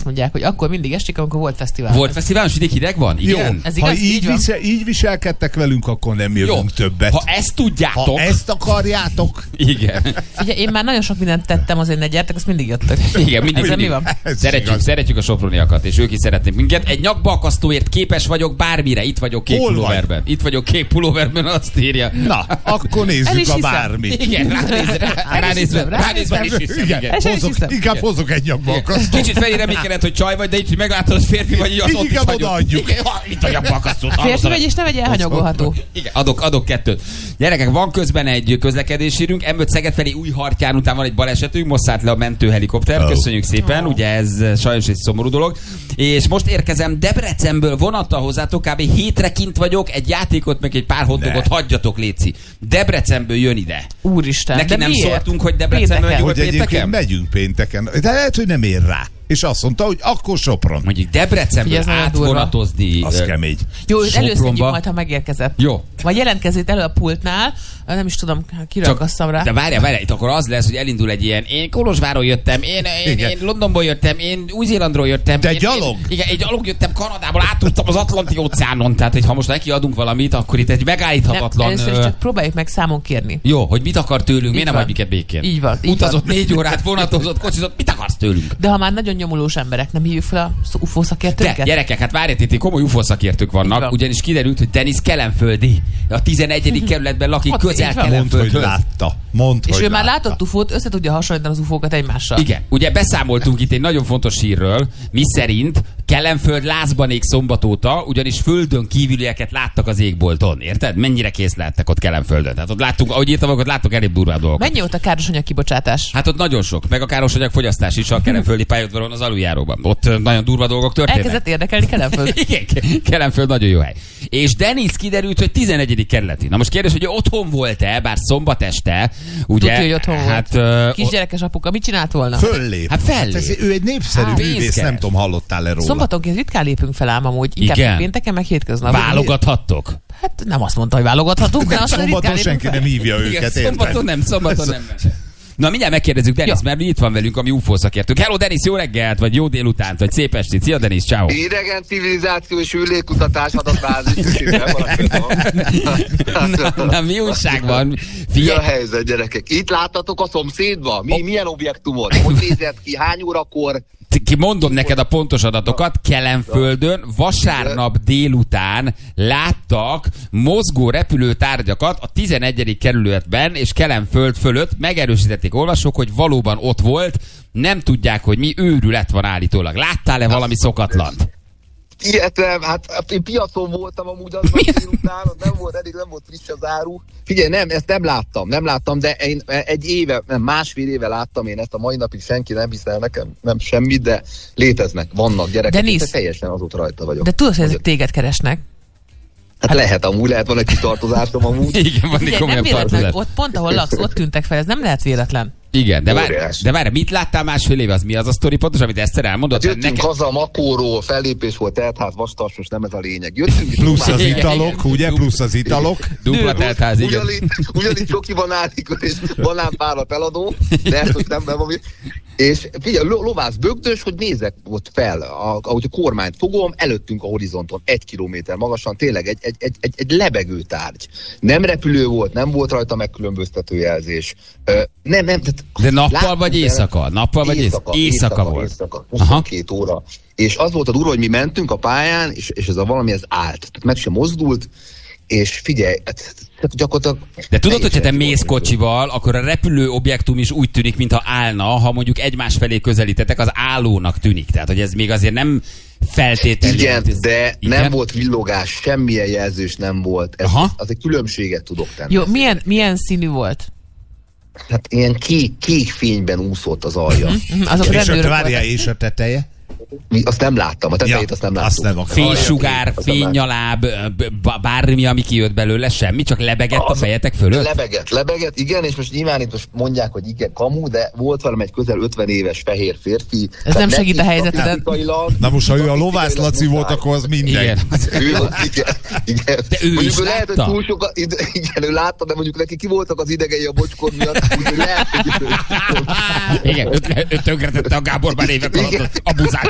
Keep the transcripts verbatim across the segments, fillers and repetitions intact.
mondják, hogy akkor mindig estik, amikor volt fesztivál. Volt fesztivál, és mindig hideg van? Igen. Jó, Ez igaz? ha így, Így visel, így viselkedtek velünk, akkor nem jövünk Jó. többet. Ha ezt tudjátok... Ha ezt akarjátok... Igen. Ugye, én már nagyon sok mindent tettem, azért ne gyertek, azt mindig jöttök. Igen, mindig. Ezzel mi van? Szeretjük, szeretjük a soproniakat, és ők is szeretnék minket. Egy nyakbalkasztóért képes vagyok bármire. Itt vagyok kék Hol pulóverben. Itt vagyok kék pulóverben, azt írja. Na, akkor El nézzük is a hiszem. bármit. Igen, ránézve, ránézve, ránézve is hiszem. Igen, Igen. El is hozok, hiszem. inkább hozok egy nyakbalkasztót. Kicsit felé reménykedett, hogy csaj vagy, de így, hogy meglátod, hogy férfi vagy, így az Így ott is inkább vagyok. odaadjuk. Igen, ha, itt a nyakbalkasztót. Férfi vagy, és nem egy elhanyagolható. Igen, adok, adok kettőt. Gyerekek, van közben egy közlekedésírünk, M öt Szeged felé Újhartyán után van egy balesetünk, most szállt le a mentőhelikopter, Oh. köszönjük szépen, Oh. ugye ez sajnos egy szomorú dolog. És most érkezem Debrecenből vonattal hozzátok, kb. hétre kint vagyok, egy játékot, meg egy pár hotdogot hagyjatok, léci. Debrecenből jön ide. Úristen, Neki de nem miért? szóltunk, hogy Debrecenből Pénteken. jól Hogy egyébként pénteken? megyünk pénteken. De lehet, hogy nem ér rá. És azt mondta, hogy akkor Sopron. Mondjuk Debrecenből Figyelj, ez nagyon átvonatozni. Az ö, kemény. Jó, őt előszedjük Sopronba. majd, ha megérkezett. Jó. Vagy jelentkezzét elő a pultnál, nem is tudom, kiragasszam rá. De várjál, várjál, itt akkor az lesz, hogy elindul egy ilyen, én Kolozsvárról jöttem, én, én, Igen. én Londonból jöttem, én Új-Zélandról jöttem. De én, gyalog? Én, igen, egy gyalog jöttem Kanadából, átudtam az Atlanti óceánon, tehát hogy ha most neki adunk valamit, akkor itt egy Nem, megállíthatatlan... először is ö, csak próbáljuk meg számon kérni. Jó, hogy mit akar tőlünk, miért nem van. hagy minket békén? Így van, így Utazott van. négy órát, vonatozott, kocsizott, mit akarsz tőlünk? De ha már nagyon nyomulós emberek, nem hívjuk fel a u f o De szakértőket? gyerekek, hát várjátok, itt komoly u f o szakértők Így van. vannak, ugyanis kiderült, hogy Denis kelenföldi. A tizenegyedik kerületben lakik, Ott közel így van. Mondd, hogy Kelenföldhöz. látta. Mondd, És hogy ő már látta. látott u f o-t, össze tudja hasonlítani az u f o-kat egymással. Igen, ugye beszámoltunk itt egy nagyon fontos hírről, mi szerint Kelenföld lázban ég szombat óta, ugyanis földön kívülieket láttak az égbolton, érted? Mennyire kész lehettek ott Kelenföldön. Tehát ott láttunk, ahogy írtam, ott láttok elég durvább dolgokat. Mennyi volt a károsanyag kibocsátás? Hát ott nagyon sok, meg a károsanyag fogyasztás is a kelenföldi pályaudvaron az aluljáróban. Ott ö, nagyon durva dolgok történnek. Elkezdett érdekelni Kelenföld. Igen, Ke- Kelenföld nagyon jó hely. És Denis kiderült, hogy tizenegyedik kerületi. Na most kérdés, hogy ő otthon volt-e, bár szombat este, ugye? Tudja, hogy otthon hát, volt. ö, Kisgyerekes apuka, mit csinált volna? Föllép. Hát fellép. ez, ő egy népszerű Hát, művész, pénzkeres. nem tudom, hallottál-e róla. Szombatonként ritkán lépünk fel ám amúgy, inkább Igen. pénteken, meg hétköznap. válogathattok. Hát nem azt mondta, hogy válogathatunk, de azt mondja, Szombaton ritkán senki lépünk nem fel. hívja Igen, őket, szombaton érted? nem, szombaton nem. Na, mindjárt megkérdezzük Denis, Ja. mert itt van velünk a mi u f o szakértők. Hello Denis, jó reggelt, vagy jó délutánt, vagy szép estét. Szia Denis, ciao. Idegen civilizáció és űrlégkutatás adatbázis. Na, na, mi újság van? Mi a Figyelj, helyzet, gyerekek? Itt láttatok a szomszédba? Mi, milyen objektumot? Hogy nézett ki? Hány órakor? ki mondom neked a pontos adatokat. Kelenföldön vasárnap délután láttak mozgó repülőtárgyakat a tizenegyedik kerületben és Kelenföld fölött. Megerősítették olvasók, hogy valóban ott volt. Nem tudják, hogy mi őrület van állítólag. Láttál-e valami szokatlant? Illetve, hát én piacon voltam amúgy az délután, ott nem volt eddig, nem volt friss az áru. Figyelj, nem, ezt nem láttam, nem láttam, de én egy éve, nem, másfél éve láttam én ezt, a mai napig senki nem hisz el nekem, nem semmit, de léteznek, vannak gyerekek, Denis, én teljesen azóta rajta vagyok. De tudod, hogy ezek téged keresnek? Hát lehet amúgy, lehet van egy kitartozásom amúgy. Igen, van egy Ugye, nem komolyabb véletlen, tartozás. ott pont ahol laksz, ott tűntek fel, ez nem lehet véletlen. Igen, de várj, Óriás. de várj, mit láttál másfél éve? Az mi az a sztori pontos, amit Eszter elmondott? Hát jöttünk Nekem- haza a Makóról, fellépés volt, teltház, vastarsos, nem ez a lényeg. Jöttünk, és Plusz az Igen, italok, igen. ugye? Plusz az italok. Dupla teltház, igen. Ugyanígy, ugyanígy csoki banálikon és banánpárat eladó, de ezt most nem nem ami. És figyelj, lo- lovász bögdös, hogy nézek ott fel, a, ahogy a kormányt fogom, előttünk a horizonton, egy kilométer magasan, tényleg egy, egy, egy, egy, egy lebegő tárgy. Nem repülő volt, nem volt rajta megkülönböztető jelzés. Ö, nem, nem. Tehát De nappal láttuk vagy el- éjszaka? Nappal vagy éjszaka? Éjszaka volt. Éjszaka, Aha. huszonkettő óra. És az volt a durva, hogy mi mentünk a pályán, és, és ez a valami ez állt. Tehát meg sem mozdult, és figyelj, hát, hát gyakorlatilag... De tudod, hogyha te teljesen mész kiborító. kocsival, akkor a repülő objektum is úgy tűnik, mintha állna, ha mondjuk egymás felé közelítetek, az állónak tűnik. Tehát, hogy ez még azért nem feltétlenül... Igen, jelent, ez- de igen? nem volt villogás, semmilyen jelzős nem volt. Ez, Aha. az egy különbséget tudok tenni. Jó, milyen, milyen színű volt? Hát ilyen kék, kék fényben úszott az alja. Mhm, Azok És a rendőrök várjál, voltak. és a teteje? Mi, azt nem láttam, a tetejét Ja, azt nem láttam. azt nem akar. Fénysugár, Azt nem láttam. fénynyaláb, b- b- bármi, ami kijött belőle, semmi, csak lebegett a Az- fejetek fölött? Lebeget, lebeget, igen, és most nyilván itt most mondják, hogy igen, kamu, de volt velem egy közel ötven éves fehér férfi. Ez nem segít a helyzeteden. statisztikailag- Na most, ha ő a statisztikailag lovász Laci volt, muszáj. akkor az minden. Igen. Ő, igen, igen. De ő mondjuk is lehet, hogy látta? túl sokat, ide- igen, ő látta, de mondjuk neki ki voltak az idegei a bocskor miatt, úgyhogy lehet, hogy ő... Igen, ő, ő tönkretette a Gábor már évek alatt, Igen. abuzálta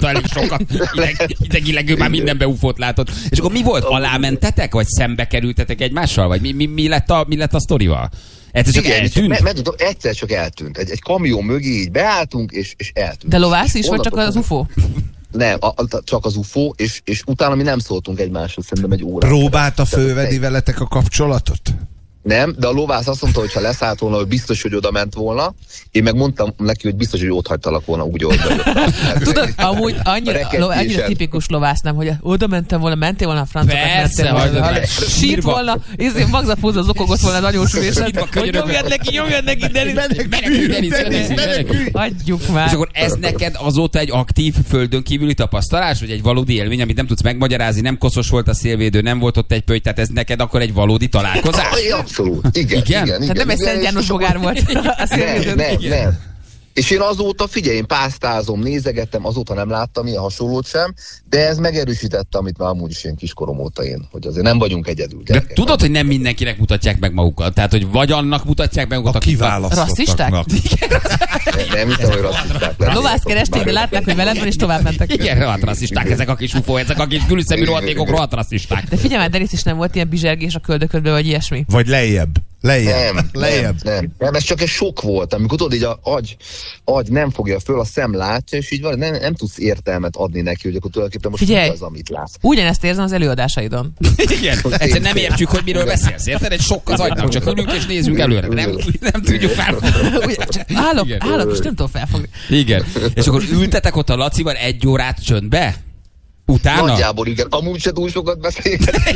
elég sokat. Ideg, idegileg ő már mindenbe ufót látott. És akkor mi volt? Alá mentetek, vagy szembe kerültetek egymással? Vagy mi, mi, mi, lett, a, mi lett a sztorival? Egyszer csak Igen, eltűnt? me, me, tudom, egyszer csak eltűnt. Egy, egy kamion mögé így beálltunk, és, és eltűnt. De lovász is, és vagy csak az ufó? Nem, a, a, csak az ufó, és, és utána mi nem szóltunk egymáshoz, szerintem egy órát. Próbálta fölvenni veletek a kapcsolatot? Nem, de a lovász azt mondta, hogy ha leszállt volna, hogy biztos, hogy oda ment volna. Én meg mondtam neki, hogy biztos, hogy ott hagytalak volna úgy oldani. Tudod, amúgy annyira, annyira tipikus lovász, nem, hogy oda mentem volna, mentél volna a francokat, Persze, mentél volna, hogy sírt volna, és magzatpúzza zokogott volna az anyósülésen, hogy nyomjad neki, nyomjad neki, Denis, Menekülj, Denis, Denis, menekülj. adjuk már. És akkor ez neked azóta egy aktív földön kívüli tapasztalás, vagy egy valódi élmény, amit nem tudsz megmagyarázni, nem koszos volt a szélvédő, nem volt ott egy pöly, tehát ez neked akkor egy valódi találkozás? Abszolút. Igen, igen, igen. Tehát nem egy Szent János bogár volt. Nem, nem, nem. És én azóta, figyelj, én pásztázom, nézegettem, azóta nem láttam ilyen hasonlót sem, de ez megerősítette, amit már amúgy is én kiskorom óta én, hogy azért nem vagyunk egyedül. De tudod, hogy nem mindenkinek mutatják meg magukat? Tehát, hogy vagy annak mutatják meg magukat, a kiválasztottaknak. Nem, nem hiszem, hogy rasszisták. Lovász keresték, de látták, hogy veled van, és tovább mentek. Igen, rohadt rasszisták, ezek a kis ufó, ezek a kis gülüszemű rohadékok, rohadt rasszisták. De figyelj már, Denis is nem volt ilyen bizsergés a köldöködből, vagy ilyesmi. Vagy lejjebb. Lejjebb. Nem, lejjebb. Nem, nem, nem, ez csak egy sok volt, amikor tudod, így a agy, agy nem fogja föl, a szem látja, és így van, nem, nem tudsz értelmet adni neki, hogy akkor tulajdonképpen most figyelj, mi az, amit látsz. Ugyanezt érzem az előadásaidon. Igen, egyszerűen nem értjük, hogy miről beszélsz, érted? Egy sok az agynak, csak ülünk és nézzünk előre. Nem, nem tudjuk felfogni. Állok, állok, és nem tudom felfogni. Igen. És akkor ültetek ott a Lacival egy órát csöndbe? Utána? Nagyjából igen, amúgy se túl sokat beszéltek.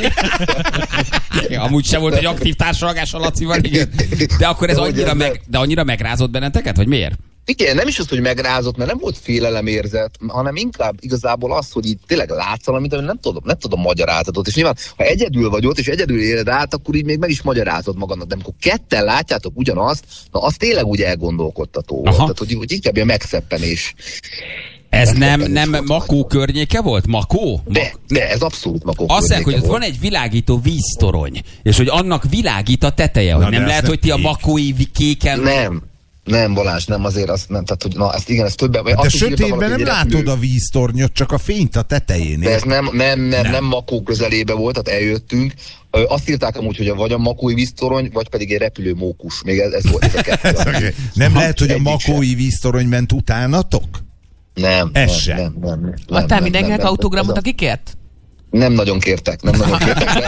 Igen, amúgy se volt egy aktív társalgás a Lacival, igen. De akkor ez annyira, meg, de annyira megrázott benneteket, vagy miért? Igen, nem is az, hogy megrázott, mert nem volt félelemérzet, hanem inkább igazából az, hogy így tényleg látsz valamit, amit nem tudom, nem tudom magyarázatot. És nyilván, ha egyedül vagy ott, és egyedül éled át, akkor így még meg is magyarázod magadnak. De amikor ketten látjátok ugyanazt, na az tényleg úgy elgondolkodtató volt. Tehát, hogy, hogy inkább ilyen megszeppenés. Ez nem, nem Makó környéke volt? Makó? De, de ez abszolút Makó azt mondják, hogy ott volt. van egy világító víztorony, és hogy annak világít a teteje, hogy na, nem lehet, nem hogy ti a makói kéken... Nem. Nem, Balázs, nem azért azt nem, tehát hogy na, ezt igen, ez többen... De sötétben nem látod a víztornyot, csak a fényt a tetején. De ez nem, nem, nem, nem. nem Makó közelébe volt, tehát eljöttünk. Azt írták amúgy, hogy vagy a makói víztorony, vagy pedig egy repülő mókus. Még ez, ez volt ez a kettő. Okay. Nem lehet, hogy a makói víztorony ment utánatok? Nem. Ez nem, sem. Nem, nem, nem, adtál nem, mindenkinek nem, autogramot, nem, aki kért? Nem nagyon kértek, nem nagyon kértek, de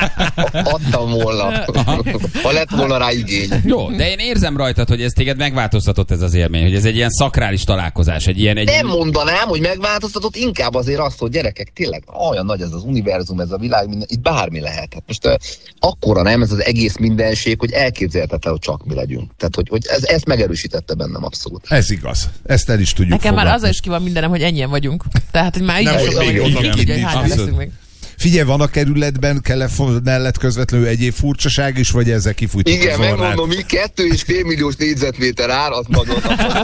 adtam volna, ha lett volna rá igény. Jó, de én érzem rajtad, hogy ez téged megváltoztatott ez az élmény, hogy ez egy ilyen szakrális találkozás, egy ilyen... Egy... Nem mondanám, hogy megváltoztatott, inkább azért azt, hogy gyerekek, tényleg olyan nagy ez az univerzum, ez a világ, minden, itt bármi lehet. Hát most uh, akkora nem ez az egész mindenség, hogy elképzelhetetlen, hogy csak mi legyünk. Tehát, hogy, hogy ez, ezt megerősítette bennem abszolút. Ez igaz. Ezt el is tudjuk Nekem fogadni. már azzal is ki van mindenem, hogy ennyien vagyunk. Tehát, hogy már így Nem, is hogy sokan még vagyunk. oda Ki tudja, hogy hányan leszünk még. Figyelj, van a kerületben telefon mellett közvetlenül egyéb furcsaság is, vagy ezzel kifújtuk igen, az orrát? megmondom, mi kettő és fél milliós négyzetméter ár, az nagyon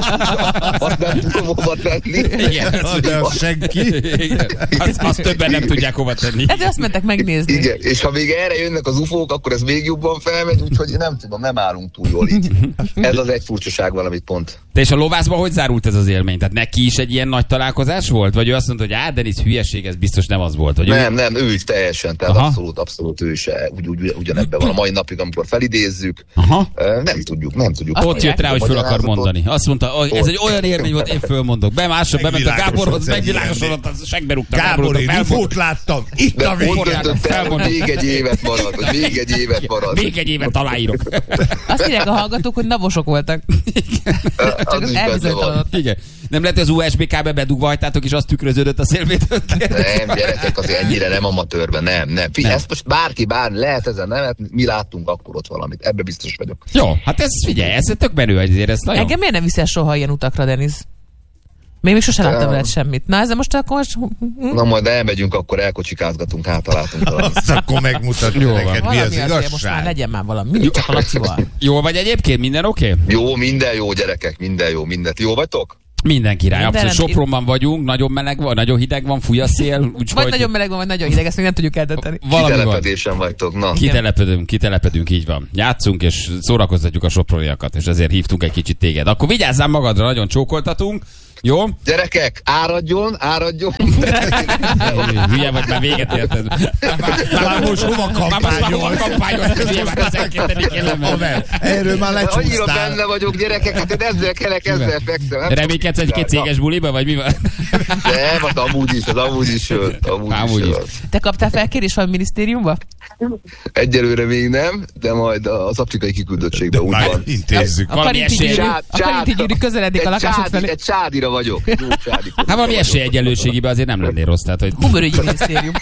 azt nem tudom hova tenni. Igen, de az senki. Igen. Azt, azt többen nem tudják hova tenni. Hát azt mentek megnézni. Igen, és ha még erre jönnek az ufók, akkor ez még jobban felmegy, úgyhogy nem tudom, nem állunk túl jól így. Ez az egy furcsaság valamit pont. De és a lovászban hogy zárult ez az élmény? Tehát neki is egy ilyen nagy találkozás volt? Vagy ő azt mondta, hogy á, Denis, hülyeség, ez biztos nem az volt? Vagy nem, ő... nem, ő is teljesen, tehát aha. abszolút, abszolút ő is ugy, ugy, ugyanebben van a mai napig, amikor felidézzük. Aha. Nem tudjuk, nem tudjuk. Ott mondják, jött rá, hogy föl akar mondani. Azt mondta, hogy ez egy olyan élmény volt, én fölmondok. Bemásra, bement a Gáborhoz, megvilágosodott, az segbe rúgta. Gábor, én ufót láttam. Itt de a végén. Még egy évet marad, hogy még egy évet marad. Még egy évet aláírok. Azt írják a hallgatók, hogy navosok voltak. Csak az elbizonytalanodott. Igen. Nem lehet, hogy az u es bé kábe bedugva hagytátok, és azt tükröződött a szélvédőn? Nem, gyerekek, azért ennyire nem amatőrben, nem, nem. Figyelj, ezt most bárki, bár lehet ezen nevet, mi láttunk akkor ott valamit, ebbe biztos vagyok. Jó, hát ez figyelj, ez tök menő, azért ez nagyon... Engem miért nem viszel soha ilyen utakra, Denis? Még még sosem láttam veled semmit. Na, ezzel most akkor... Na majd elmegyünk, akkor elkocsikázgatunk, hát találtunk valamit. Azt akkor megmutatja neked, mi az igazság. Most már legyen már valami. Mindig csak a Lacival. Jó vagy egyébként? Minden oké? Okay? Jó, minden jó, gyerekek, minden jó, mindent. Jó vagytok? Minden király, Minden abszolút. Sopronban vagyunk, nagyon meleg van, nagyon hideg van, fúj a szél. Úgy, vagy nagyon meleg van, vagy nagyon hideg, ezt még nem tudjuk eldönteni. Kitelepedésen vagytok, na. Kitelepedünk, kitelepedünk, így van. Játszunk, és szórakoztatjuk a soproniakat, és ezért hívtunk egy kicsit téged. Akkor vigyázzál magadra, nagyon csókoltatunk. Jó? Gyerekek, áradjon, áradjon. Hülye vagy, már véget érted. Már most hova kampányol? Már kampányol, hülye már tizenkettedikén lemel. Erről már lecsúsztál. Annyira benne vagyok, gyerekek, hát én ezzel kelek, ezzel fekszem. Reménykedsz egy-két céges buliba, vagy mi van? Nem, az amúgy is, az amúgy is jött. Amúgy, amúgy is. is. Te kaptál felkérés van minisztériumba? Egyelőre még nem, de majd az afrikai kiküldöttségben úgy van. Intézzük. A Karinti gyűrű, a Karinti gyűrű közeledik a lakások felé. Egy csádira vagyok. Hát valami esélyegyenlőségiben azért nem lennél rossz. Tehát, hogy... Humorügyi minisztérium.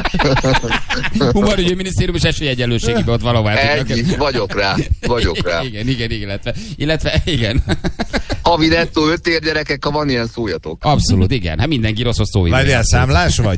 Humorügyi minisztérium és esélyegyenlőségiben ott valahol el tudnak. Vagyok rá, vagyok rá. Igen, igen, igen, illetve, illetve igen. Havi nettó öt ér, gyerekek, ha van ilyen, szóljatok. Abszolút, igen. Hát mindenki rossz szó. Várjál, számlás vagy?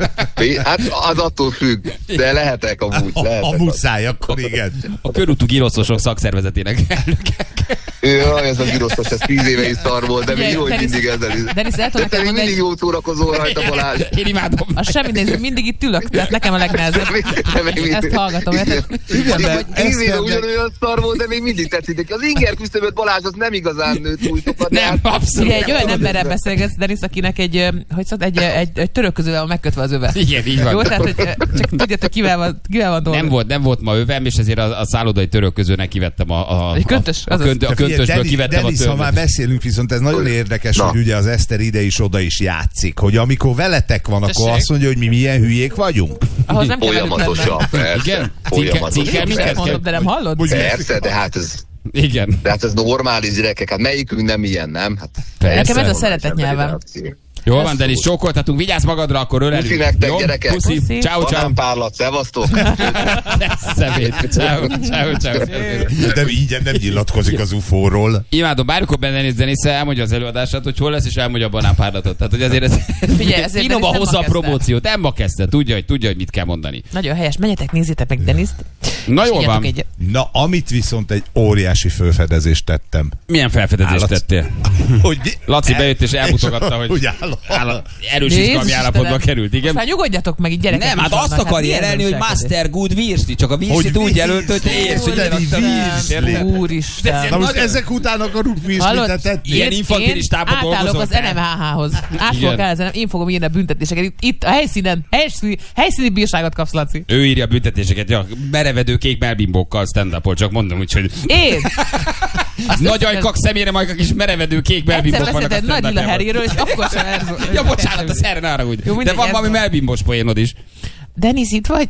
Hát az attól függ, de lehetek amúgy. Lehetek a, a muszáj, akkor igen. A körútú giroszosok szakszervezetének elnöke. Jaj, ez a giroszos, ez tíz éve is szar volt, de még jó, hogy mindig ezzel is. Denis, el tudom te még mindig jó szórakozol rajta, Balázs. Én imádom. Az semmi néző, mindig itt ülök, tehát nekem a legnehezebb. Ezt hallgatom, érted? tíz éve ugyanolyan szar volt, de még mindig tetszik. Az inger küszöböt, Balázs, az nem igazán nőtt túl sokat. Nem, abszolút. Ugye egy olyan emberrel beszélgetsz, Denis, akinek egy, hogy szólt, egy, egy, egy török közül van megkötve az öve. Igen, így van. Jó, tehát, hogy csak tudjátok, kivel van, kivel van dolga. Nem volt, nem volt ma övem, és ezért a, a szállodai török közőnek kivettem a, a, egy köntös, a, a, könt, a köntösből kivettem Denis, a török. ha már beszélünk, viszont ez nagyon érdekes, Na. hogy ugye az Eszter ide is oda is játszik, hogy amikor veletek van, akkor azt mondja, hogy mi milyen hülyék vagyunk. Ahhoz nem kell velük Folyamatosan, persze. Igen? Folyamatosan. Cinkel minket mondom, kell. de nem hallod? Persze, de hát ez... Igen. De hát ez normális, gyerekek, hát melyikünk nem ilyen, nem? Hát Persze. Nekem ez a szeretet nyelvem. Jól van, Denis, csókoltatunk, vigyázz magadra, akkor ölelünk. Puszi nektek, jó? gyerekek. Puszi. Puszi. Ciao, ciao. Banán párlat, szevasztok! Szemét. Ciao, ciao, ciao. De így nem nyilatkozik az ufóról. Imádom, bármikor benne Denis, Denis elmondja az előadását, hogy hol lesz, és elmondja a banánpárlatot. Tehát, hogy azért ez Figyelj, ezért finoman Denis hozza a nem ma promóciót. Nem ma kezdte, tudja, hogy, tudja, hogy mit kell mondani. Nagyon helyes, menjetek, nézzétek meg Deniszt. Na jól van. Egy... Na, amit viszont egy óriási felfedezést tettem. Milyen felfedezést Állat. tettél? Hogy Laci bejött és elmutogatta, hogy hogy áll, áll, erős izgalmi állapotba került, igen. Most már nyugodjatok meg, így gyerekek. Nem, hát azt akarja jelölni, hogy Master Good Virsli, csak a Virslit Hogy úgy jelölt, hogy te érts, hogy Virsli. Úristen. Na most ezek után akarunk virslitet tenni. Ilyen infantilis tábor dolgozol? Átállok az en em há há-hoz. Át fogok el, én fogom írni a büntetéseket. Itt, itt a helyszínen, helyszíni, helyszíni bírságot kapsz, Laci. Ő írja a büntetéseket, ja, merevedő kék melbimbókkal stand-upol, csak mondom úgy, hogy Én? nagy ajkak szemére majkak is merevedő kék melbimbók Egyszer vannak a beszélted Nagy Lila stand-upjában. Harryről, és akkor sem ez. Ja, bocsánat, az erre ne arra úgy. Jó, De mindegy, van ez valami van. melbimbós poénod is. Denis, itt vagy?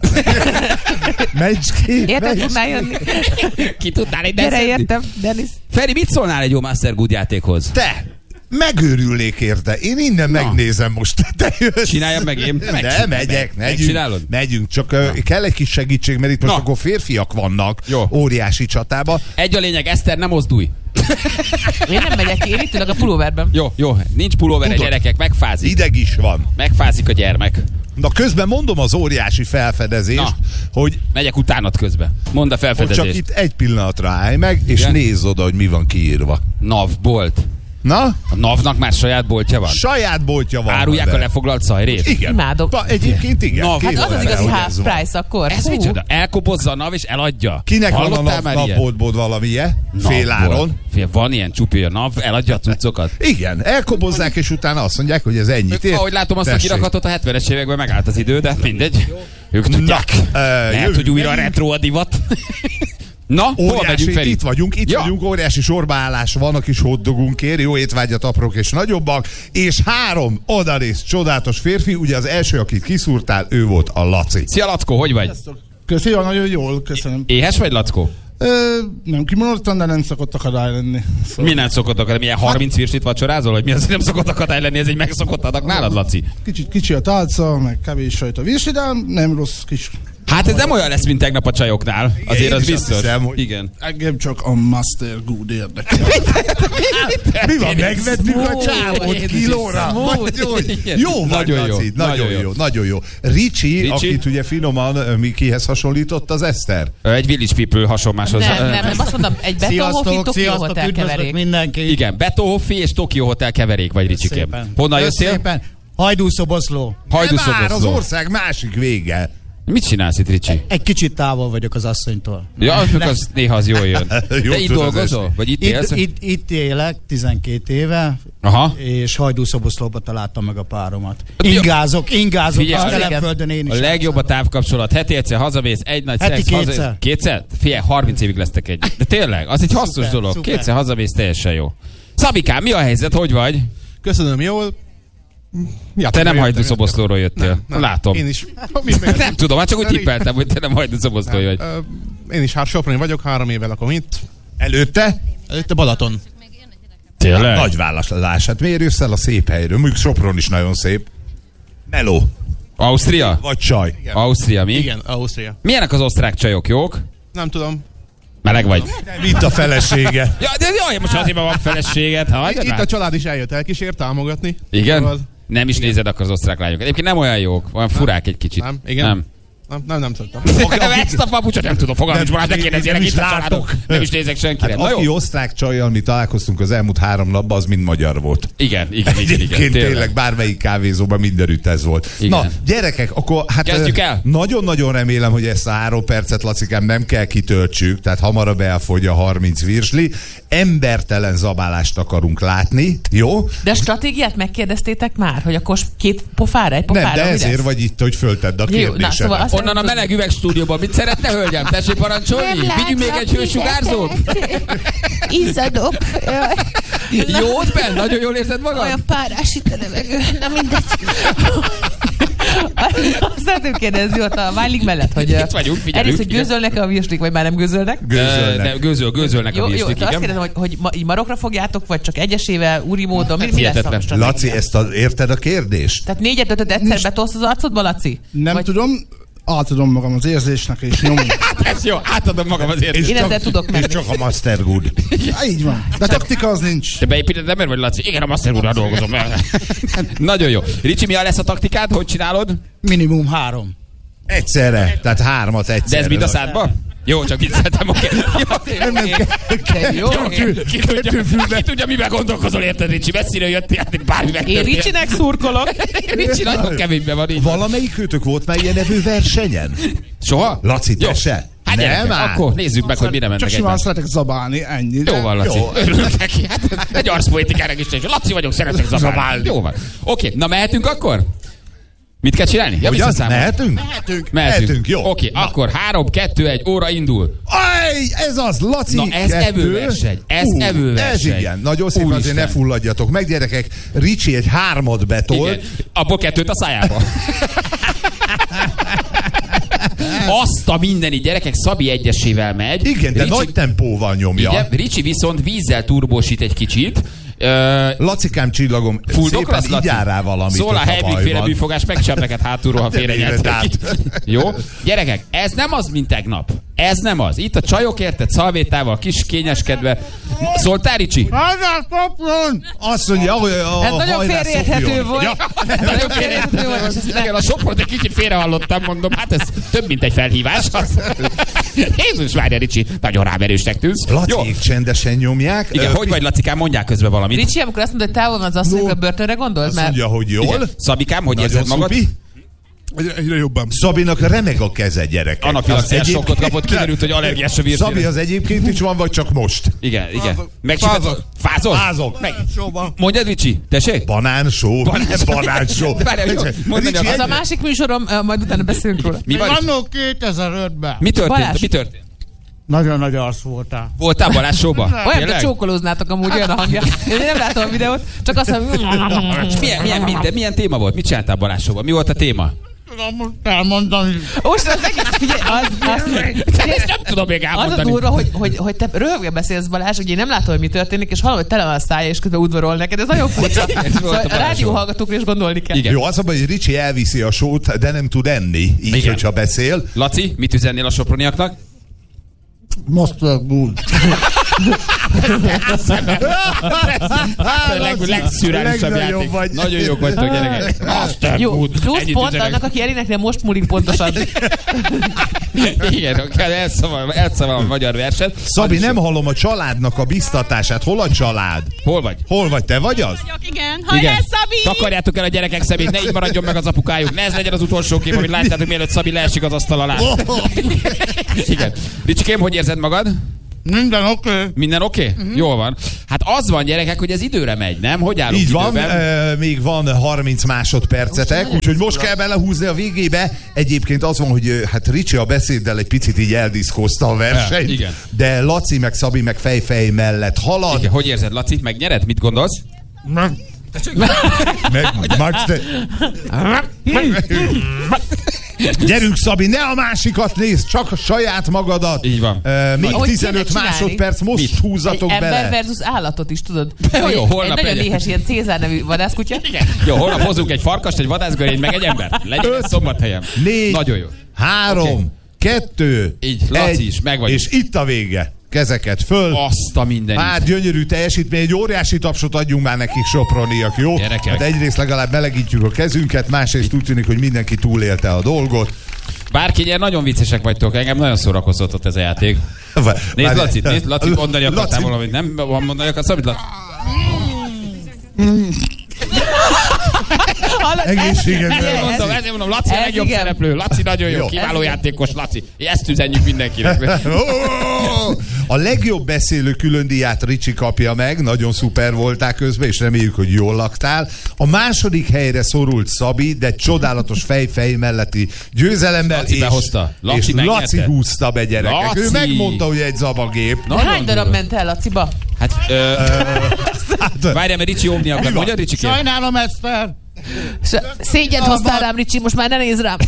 Menj ki! Érted, tudnál jönni? Ki tudnál egy Gyere, beszélni? értem, Denis. Feri, mit szólnál egy jó Master Good játékhoz? Te! Megőrülnék érte. Én innen Na. megnézem most. Te jössz. Csináljam meg én. Nem, Megcsinálom. megyek, megyünk. Megcsinálod? Megyünk, csak uh, kell egy kis segítség, mert itt most Na. akkor férfiak vannak Jó. óriási csatába. Egy a lényeg, Eszter, nem mozdulj. Én nem megyek ki, én itt ülök a pulóverben. Jó, jó, nincs pulóver, Tudod. gyerekek, megfázik. Ideg is van. Megfázik a gyermek. Na közben mondom az óriási felfedezést, Na. hogy, Megyek utánad közben. Mondd a hogy csak felfedezést. itt egy pillanatra állj meg, és Igen. nézz oda, hogy mi van kiírva. NAV bolt. Na? A NAV-nak már saját boltja van. Saját boltja van. Árulják de. a lefoglalt szajrét. Igen. Imádom. Pa, egyébként igen. Na, Két Hát az az órára, igazi hogy half ez van. price akkor. Ez Hú. micsoda? Elkobozza a NAV és eladja. Kinek Hallottál van a már nap, ilyet? napboltból valamilyen? NAV-ból. Féláron? Fél, van ilyen csupi, a NAV eladja a cuccokat. Igen, elkobozzák, és utána azt mondják, hogy ez ennyit ér. Ahogy látom azt a Tessék. kirakatot, a hetvenes években megállt az idő, de mindegy. Ők tudják. Na, Lehet, jövünk, hogy újra megyünk. retro a divat. Na, hol megyünk, Óriási, Feri? itt vagyunk, itt Ja. vagyunk, óriási sorbaállás van a kis hotdogunkért, jó étvágyat aprók és nagyobbak, és három odarész csodálatos férfi, ugye az első, akit kiszúrtál, ő volt a Laci. Szia, Lackó, hogy vagy? Köszi, jó, nagyon jól, köszönöm. Éhes vagy, Lackó? Ö, nem kimondottam, de nem szokott akadály lenni. Szóval Mi nem szokott akadály? Milyen harminc virslit vacsorázol, hogy mi az, hogy nem szokott akadály lenni? Ez egy megszokott adag nálad, Laci? Kicsit kicsi a tálca, meg kevés sajt a virsi, de nem rossz kis. Hát ez nem olyan lesz, mint tegnap a csajoknál. Azért én az is azt biztos. hiszem, hogy- Igen. Engem csak a Master Good érdekel. Mi van, megvettük a Smooth, csávot Jézus, kilóra? smooth. Vagy hogy? Igen. Jó van, Nagyon jó, Laci, nagyon nagyon jó, jó. nagyon jó. Ricsi, Ricsi? akit ugye finoman mi kihez hasonlított az Eszter? Egy Village People hasonláshoz. Nem, nem, nem, azt mondom, egy Beton Hoffi Tokyo Hotel keverék. mindenki. Igen, Beto Hoffi és Tokyo Hotel keverék vagy, Ricsikém. Szépen. Honnan Kösz jöttél? szépen. Hajdúszoboszló. De már az Hajdúszoboszló. ország másik vége. Mit csinálsz itt, Ricsi? Egy kicsit távol vagyok az asszonytól. Ja, az néha az jól jön. Jó Te itt tudod, dolgozol? Vagy itt élsz? Itt, itt, itt élek tizenkét éve, Aha. és Hajdúszoboszlóba találtam meg a páromat. Ingázok, ingázok, Figyelj, a Kelenföldön én is. A legjobb a távkapcsolat. Heti egyszer hazamész, egy nagy Heti szex. kétszer. Haza... Kétszer? Figyelj, harminc évig lesztek egy. De tényleg, az egy hasznos Szuper, dolog. szuper. Kétszer hazamész, teljesen jó. Szabikám, mi a helyzet? Hogy vagy? Köszönöm, jól. Ja, Te nem Hajdúszoboszlóról jöttél. Nem, nem. Látom. Én is. Mit még? Nem tudom, hát csak úgy tippeltem, hogy te nem Hajdúszoboszlói vagy. Ö, Én is hát Soproni vagyok, három éve lakom itt. Előtte? Előtte Balaton. Tényleg? Nagy válaszlás. Hát miért jössz el a szép helyről? Mondjuk Sopron is nagyon szép. Meló. Ausztria? Vagy csaj. Igen. Ausztria, mi? Igen, Ausztria. Milyenek az osztrák csajok, jók? Nem tudom. Meleg vagy? Mint a felesége. Ja, de jaj, most azért van feleséget. Ha, Itt a család is eljött, elkísért támogatni. Igen? Szóval- Nem is nézed akkor az osztrák lányokat. Egyébként nem olyan jók, olyan furák egy kicsit. Nem? Igen? Nem. Nem, nem, nem szoktam. Ezt a papucsot nem tudom, fogalmam, Nem, ne kérdezzél, nem is itt a látok. családok. Nem is nézek senkire. Hát Na aki jó? osztrák csajjal mi találkoztunk az elmúlt három napban, az mind magyar volt. Igen, igen, igen, igen. Egyébként tényleg bármelyik kávézóban mindenütt ez volt. Igen. Na, gyerekek, akkor hát Kezdjük ö, el? nagyon-nagyon remélem, hogy ezt a három percet, Lacikám, nem kell kitöltsük, tehát hamarabb elfogy a harminc virsli. Embertelen zabálást akarunk látni, jó? De a stratégiát megkérdeztétek már, hogy akkor két pofára, egy pofára, Nem, de mi ezért lesz? vagy itt, hogy föltedd a Jó, na, kérdésedet. szóval azt Onnan a meleg üvegstúdióban mit szeretne, hölgyem? Tessék parancsolni? Vigyünk még egy hősugárzót? Izzadok. Jó ott benn? Nagyon jól érzed magad? Olyan párás itt a levegő. Na mindegy. Azt szeretném kérdezni ott a Válig mellett, hogy Itt vagyunk, figyelünk, egyrészt, hogy gőzölnek-e a virslik, vagy már nem gőzölnek? Gőzölnek. De gőzöl, gőzölnek a Jó, jó, virslik, de azt igen. kérdezem, hogy, hogy ma, így marokra fogjátok, vagy csak egyesével, úri módon, mi, mi lesz a hihetetlen. stratégia? Laci, ezt a, érted a kérdést? Tehát négyet, ötöt egyszer betolsz az arcodba, Laci? Nem Vagy tudom, átadom magam az érzésnek, és nyomom. Hát ez jó, átadom magam az érzést. Én ezzel tudok és menni. csak a Master Good. Ja, így van. De taktika az nincs. Te beépíted ember vagy, Laci? Igen, a Master úrral dolgozom. Nagyon jó. Ricsi, mi lesz a taktikád? Hogy csinálod? Minimum három. Egyszerre, tehát hármat egyszerre. De ez mind a szádba? Jó, csak vicceltem, oké. Nem, nem kell. Jó, Ki tudja, ki tudja, miben gondolkozol, érted, Ricsi? Messziről jöttél, hát bármi én megtörtént. Ricsinek szurkolok. Ricsi nagyon keményben van így. Valamelyik őtök volt már ilyen nevű versenyen? Soha? Laci, te Jó. se? Hát Nem gyerekek, áll. akkor nézzük meg, hogy mire Csak mentek simán egymás. szeretek zabálni, ennyi. Jó van, Laci. Jó. Örülök neki. Hát egy arszpoétikának is nincs. Laci vagyok, szeretek zabálni. Jó van. Oké, na mehetünk akkor? Mit kell csinálni? Ja, Hogy az, visszaszámolni. mehetünk? Mehetünk. Mehetünk. Mehetünk, jó. Oké, akkor három, kettő, egy, óra indul. Aj, ez az, Laci. Na, ez kettő. evőverseny, ez Ú, evőverseny. Ez igen. Nagyon szépen Úristen. azért ne fulladjatok meg, gyerekek. Ricsi egy hármat betol. Igen. Abból kettőt a szájába. Azt a mindeni gyerekek, Szabi egyesével megy. Igen, de Ricsi, nagy tempóval nyomja. igen, Ricsi viszont vízzel turbósít egy kicsit. Ö, Lacikám, csillagom, Fuldok szépen lesz, Laci? igyál rá valamit. Szól a hogyha Heibig baj féle van. műfogás, megcsap neked hátulról, ha De félre miért nyeltek át? ki. Jó? Gyerekek, ez nem az, mint tegnap. Ez nem az. Itt a csajok, érted, szalvétával, kis kényeskedve. Szóltál, Ricsi? Azt mondja, hogy a Ez nagyon hajrá félreérthető szopjon. volt. Ja. Nagyon félreérthető volt, és ezt Igen, a Soport egy kicsit félrehallottam, mondom, hát ez több, mint egy felhívás. Jézus várja, Ricsi, nagyon rámerősnek tűnsz. Jó. Lacik csendesen nyomják. Igen, Ö, hogy vagy, Lacikám, mondják közben valamit. Ricsi, amikor azt mondod, hogy távol van az asszonyok, a börtönre gondolsz? Azt Mert mondja, hogy jól. Igen. Szabikám, hogy Nagyon érzed magad? szupi. Egyre, egyre jobban. Szabinak remeg a keze, gyerekek. Anafilaxiás Az sokkot egyébként- kapott, kiderült, hogy allergiás a virsére. Szabi az egyébként is van, vagy csak most? Igen, igen. Fázok. Megcsinálod? Fázok. Fázol? Fázok. Meg. Sóban. Mondjad, Ricsi, tessék? Banánsó. Banánsó. Banánsó. Várjál, jó, mondani Ricsi, az a egy- másik műsorom, ö, majd utána beszélünk róla. Mi van? Annó kétezer-ötben. Mi történt? Balázs. Mi történt? Nagyon nagy arc voltál. Voltál Balázs showba? Olyan, mint Tényleg? csókolóznátok amúgy, olyan a hangja. Én nem látom a videót, csak azt mondom... Milyen, milyen, minden, milyen téma volt? Mit csináltál Balázs showba? Mi volt a téma? Tudom most elmondani. Most az egész, figyelj, az, az, Ezt nem tudom még az a elmondani. durva, hogy, hogy, hogy te röhögve beszélsz, Balázs, hogy én nem látom, hogy mi történik, és hallom, hogy tele van a szája, és közben udvarol neked. Ez nagyon furcsa. Ez volt Szóval a a Balázs rádió show. hallgatókra is gondolni kell. Igen. Jó, az a baj, hogy Ricsi elviszi a sót, de nem tud enni, így, Igen. hogyha beszél. Laci, mit üzennél a soproniaknak? Master Good. A leg, legszürelősebb Legnagyobb játék. vagy. Nagyon jók vagytok, gyerekek. Master Jó, Good. plusz Ennyit pont üzenek. annak, aki eléneknél most múlik pontosan. Igen, elszaval, elszaval a magyar verset. Szabi, nem hallom a családnak a biztatását. Hol a család? Hol vagy? Hol vagy? Te vagy az? Vagyok, igen. Hajrá, Szabi! Takarjátok el a gyerekek szemét, ne így maradjon meg az apukájuk. Ne ez legyen az utolsó kép, amit látjátok, mielőtt Szabi leesik az asztal alá. Igen. Ricsikém, hogy érzed magad? Minden oké. Okay. Minden oké? Okay? Uh-huh. Jól van. Hát az van, gyerekek, hogy ez időre megy, nem? Hogy állunk így van, időben? e, még van harminc másodpercetek, úgyhogy most kell belehúzni a végébe. Egyébként az van, hogy hát Ricsi a beszéddel egy picit így eldiszkozta a versenyt, igen. De Laci meg Szabi meg fejfej mellett halad. Igen. Hogy érzed, Laci? Megnyered? Mit gondolsz? Meg. Meg, Max, te... Gyerünk, Szabi, ne a másikat nézd, csak a saját magadat. Így van. Uh, még Ahogy tizenöt másodperc, most Mit? húzatok egy bele. ember versus állatot is, tudod? Jó, jó, holnap egy nagyon legyen. éhes ilyen Cézár nevű vadászkutya. Igen. Jó, holnap hozunk egy farkast, egy vadászgörényt, meg egy embert. Legyen ez Szombathelyen. Négy, nagyon jó. Három, okay. kettő, így, Laci egy, is, meg vagyunk. És itt a vége. Kezeket föl. Azt a mindenit. Hát gyönyörű teljesítmény, egy óriási tapsot adjunk már nekik, soproniak, jó? Gyerekek. Hát egyrészt legalább melegítjük a kezünket, másrészt úgy tűnik, hogy mindenki túlélte a dolgot. Bárki nyer, nagyon viccesek vagytok, engem nagyon szórakoztatott ez a játék. Nézd Lacit, nézd, Laci mondani akartál valamit, nem? Mondani akarsz, amit Laci? Egészséges. Ezért mondom, ezért mondom, Laci a legjobb szereplő. Laci nagyon jó, kiváló játékos, Laci. Ezt üzenjük mindenkinek. A legjobb beszélő különdíját Ricsi kapja meg, nagyon szuper voltál közben, és reméljük, hogy jól laktál. A második helyre szorult Szabi, de csodálatos fej-fej melletti győzelemmel. Laci és, behozta. Laci és Laci húzta be, gyerekek. Laci. Ő megmondta, hogy egy zabagép. De hány darab ment el Laciba? Hát, ö, várjál, mert Ricsi óvni akar. Mondja, Ricsi kér. Sajnálom, Eszter. Szégyent hoztál rám, Ricsi, most már ne nézz rám.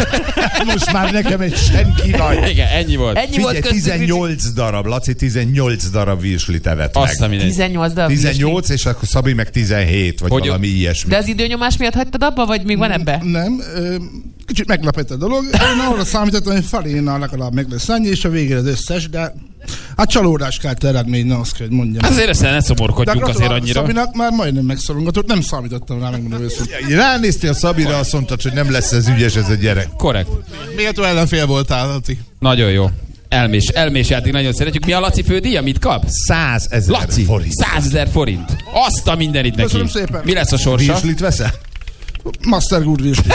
Most már nekem egy senki vagy. Igen, ennyi volt. Ennyi Figyelj, volt köztük, tizennyolc darab, Laci tizennyolc darab virslit evett Azt meg. minden. tizennyolc darab. tizennyolc, és akkor Szabi meg tizenhét, vagy hogy valami ilyesmi. De az időnyomás miatt hagytad abba, vagy még van ebbe? Nem, ö, kicsit meglepett a dolog. Én arra számítottam, hogy felénnel legalább meg lesz ennyi, és a végére az összes, de hát csalódás kelt eredmény, ne azt kell, hogy mondjam. Azért ezt ne szomorkodjunk azért annyira. Szabinak már majdnem megszorongatott, nem számítottam rá, megmondom őszintén. Ránéztél Szabira, azt mondtad, hogy nem lesz ez ügyes ez a gyerek. Korrekt. Méltó ellenfél voltál, Laci. Nagyon jó. Elmés, elmés játék, nagyon szeretjük. Mi a Laci fődíja? Mit kap? százezer Laci, forint. százezer forint. Azt a mindenit neki. Köszönöm szépen. Mi lesz a sorsa? Virslit veszel? Master Good virslit.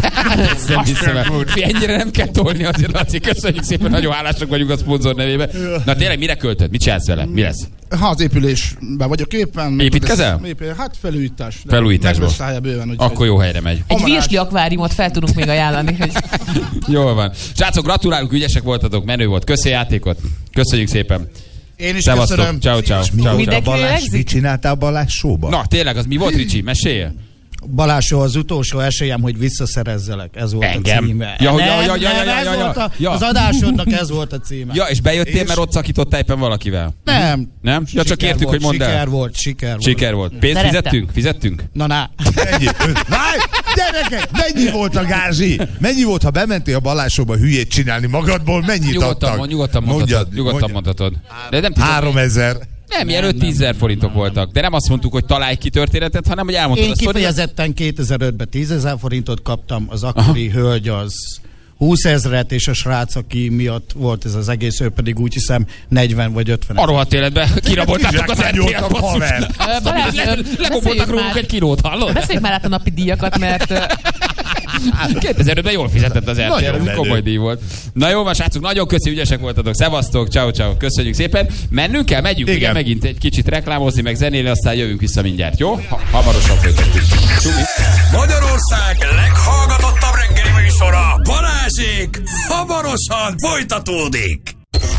Nem hiszem el. Ennyire nem kell tolni azért, Laci. Köszönjük szépen, nagyon hálásak vagyunk a szponzor nevében. Na tényleg, mire költöd? Mit csinálsz vele? Mi lesz? Hát épülésben vagyok éppen. Építkezel? Épül, hát felújítás. Felújításból. Bőven, akkor jó helyre megy. Egy virsli akváriumot fel tudunk még ajánlani. Hogy... Jól van. Srácok, gratulálunk, ügyesek voltatok, menő volt. Köszi a játékot. Köszönjük szépen. Én is Szevasztok. köszönöm. Ciao, ciao. Mi Ciao, volt a ciao. Balázs? Mit csináltál a Balázs showban? Na, tényleg, az mi volt, Ricsi? Mesélj. Balázs, az utolsó esélyem, hogy visszaszerezzelek. Ez volt Engem. a címe. Ja, hogy- nem, ja, ja, ja, nem, ja, ez ja, ja. volt a, Ja. az adásodnak ez volt a címe. Ja, és bejöttél, És- mert ott szakítottál éppen valakivel. Nem. Nem? Ja, csak Siker értük, volt, hogy mondd el. Siker volt, siker volt. Siker volt. Pénzt Szerettem. fizettünk? Fizettünk? Na, na. Mennyi? Várj, gyerekek, mennyi volt a gázsi? Mennyi volt, ha bementél a Balázs showba hülyét csinálni magadból? Mennyit Nyugodtan, adtak? mond, nyugodtan mondhatod. Mondjad, Nyugodtan mondjad. mondhatod. De nem tudom. Háromezer. Nem, mielőtt tízezer forintok voltak. De nem azt mondtuk, hogy találj ki történetet, hanem hogy elmondtad Én a sztoriát. kifejezetten kétezer-ötben tízezer forintot kaptam, az akkori Aha. hölgy az húszezret, és a srác, aki miatt volt ez az egész, ő pedig úgy hiszem negyven vagy ötven. A rohadt életben kiraboltátok az er té el haver. Ö, Balázs, ö, Legomboltak beszéljünk rólunk már- egy kilót, hallod? Beszéljük már át a napi díjakat, mert ö, kétezer-ötben jól fizetett az er té el, Nagyon ez menő. komoly díj volt. Na jó, van, srácok, nagyon köszi, ügyesek voltatok. Szevasztok, ciao, ciao, köszönjük szépen. Mennünk kell, megyünk, igen, Igen. megint egy kicsit reklámozni, meg zenélni, aztán jövünk vissza mindjárt, jó? Ha, hamarosan folytatjuk. Csumi. Magyarország leghallgatottabb reggeli műsora, Balázsék, hamarosan folytatódik.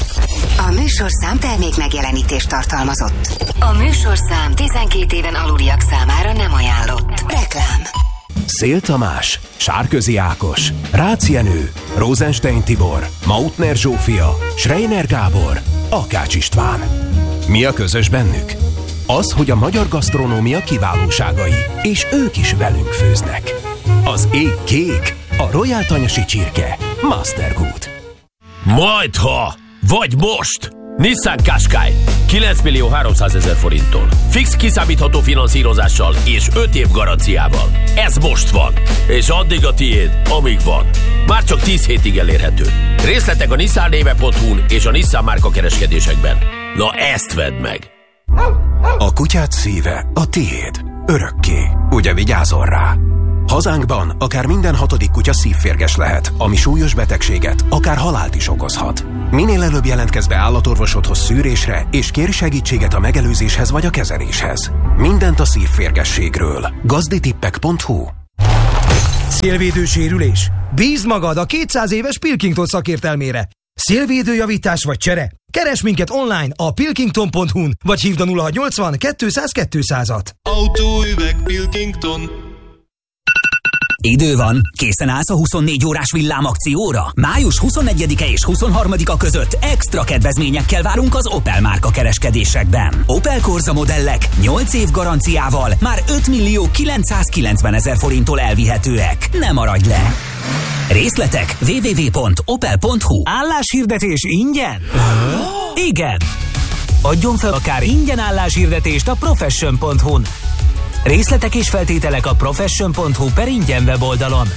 A műsorszám termék megjelenítést tartalmazott. A műsorszám tizenkét éven aluliak számára nem ajánlott. Reklám. Szél Tamás, Sárközi Ákos, Rácz Jenő, Rosenstein Tibor, Mautner Zsófia, Schreiner Gábor, Akács István. Mi a közös bennük? Az, hogy a magyar gasztronómia kiválóságai, és ők is velünk főznek. Az ég kék, a Royal Tanyasi csirke, Master Good. Majdha, vagy most, Nissan Qashqai. kilenc millió háromszázezer forinttól. Fix kiszámítható finanszírozással és öt év garanciával. Ez most van, és addig a tiéd, amíg van. Már csak tíz hétig elérhető. Részletek a nissan néve pont hu-n és a Nissan márka kereskedésekben. Na ezt vedd meg! A kutyád szíve a tiéd. Örökké. Ugye vigyázol rá? Hazánkban akár minden hatodik kutya szívférges lehet, ami súlyos betegséget, akár halált is okozhat. Minél előbb jelentkezz be állatorvosodhoz szűrésre, és kérj segítséget a megelőzéshez vagy a kezeléshez. Mindent a szívférgességről. gazditippek pont hu. Szélvédő sérülés? Bízd magad a kétszáz éves Pilkington szakértelmére. Szélvédőjavítás vagy csere? Keresd minket online a pilkington pont hu-n, vagy hívd a nulla hatszáznyolcvan kétszáz kétszázat. Autóüveg Pilkington. Idő van, készen állsz a huszonnégy órás villámakcióra? május huszonegyedike és huszonharmadika között extra kedvezményekkel várunk az Opel márka kereskedésekben. Opel Corsa modellek nyolc év garanciával már öt millió kilencszázkilencvenezer forinttól elvihetőek. Ne maradj le! Részletek double-u double-u double-u pont opel pont hu. Álláshirdetés ingyen? Igen! Adjon fel akár ingyen álláshirdetést a profession pont hu-n. Részletek és feltételek a profession pont hu per ingyen weboldalon.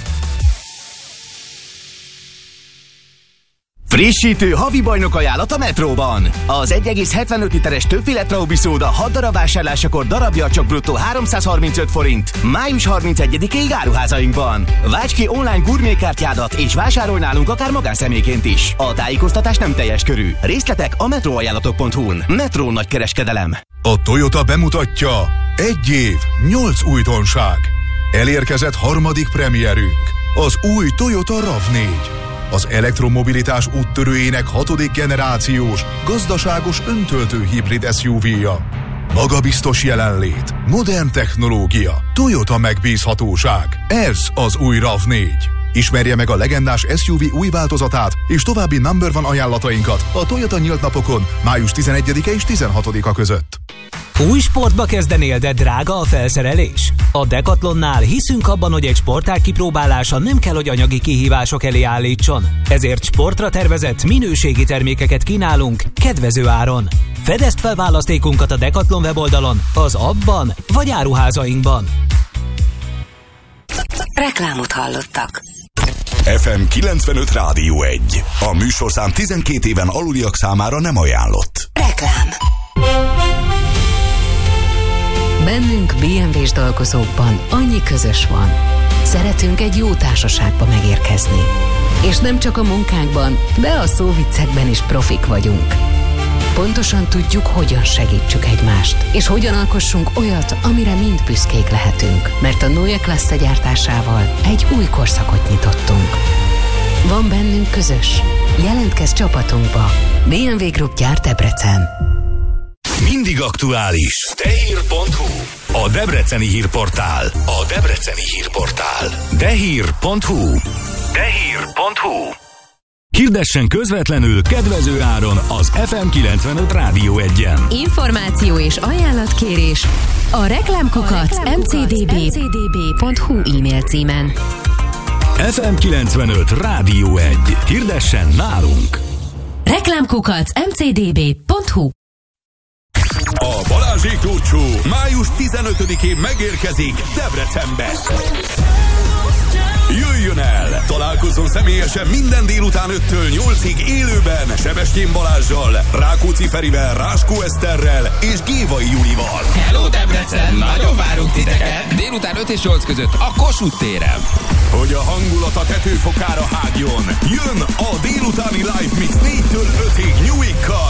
Frissítő havi bajnok ajánlat a Metróban. Az egy egész hetvenöt literes többféle Traubi szóda hat darab vásárlásakor darabja csak bruttó háromszázharmincöt forint. május harmincegyedikéig áruházainkban. Válts ki online gurmékártyádat és vásárolj nálunk akár magánszemélyként is. A tájékoztatás nem teljes körű. Részletek a metróajánlatok pont hu-n. Metró nagykereskedelem. A Toyota bemutatja: egy év, nyolc újdonság. Elérkezett harmadik premierünk, az új Toyota ráv négy. Az elektromobilitás úttörőjének hatodik generációs, gazdaságos öntöltő hibrid es u vé-ja. Magabiztos jelenlét, modern technológia, Toyota megbízhatóság. Ez az új ráv négy. Ismerje meg a legendás es u vé új változatát és további number one ajánlatainkat a Toyota nyílt napokon május tizenegyedike és tizenhatodika között. Új sportba kezdenél, de drága a felszerelés? A Decathlonnál hiszünk abban, hogy egy sportág kipróbálása nem kell, hogy anyagi kihívások elé állítson. Ezért sportra tervezett minőségi termékeket kínálunk kedvező áron. Fedezd fel választékunkat a Decathlon weboldalon, az appban vagy áruházainkban. Reklámot hallottak. ef em kilencvenöt Rádió egy. A műsorszám tizenkét éven aluliak számára nem ajánlott. Reklám. Bennünk bé em vés dolgozókban annyi közös van. Szeretünk egy jó társaságba megérkezni. És nem csak a munkánkban, de a szóviccekben is profik vagyunk. Pontosan tudjuk, hogyan segítsük egymást, és hogyan alkossunk olyat, amire mind büszkék lehetünk. Mert a Neue Klasse gyártásával egy új korszakot nyitottunk. Van bennünk közös. Jelentkezz csapatunkba. bé em vé Group gyárt Debrecen. Mindig aktuális. Dehír pont hu. A debreceni hírportál. A debreceni hírportál. Dehír pont hu. Dehír pont hu. Hirdessen közvetlenül kedvező áron az ef em kilencvenöt Rádió egyen. Információ és ajánlatkérés a reklámkukac em cé dé bé pont hu e-mail címen. ef em kilencvenöt Rádió egy. Hirdessen nálunk. Reklámkukac em cé dé bé pont hu. A Balázsék Roadshow május tizenötödikén megérkezik Debrecenbe. Jöjjön el! Találkozzon személyesen minden délután öttől nyolcig élőben Sebestyén Balázssal, Rákóczi Ferivel, Ráskó Eszterrel és Gévai Julival. Hello Debrecen! Nagyon várunk titeket! Délután öt és nyolc között a Kossuth téren. Hogy a hangulat a tetőfokára hágjon, jön a délutáni live mix négytől ötig Newickkal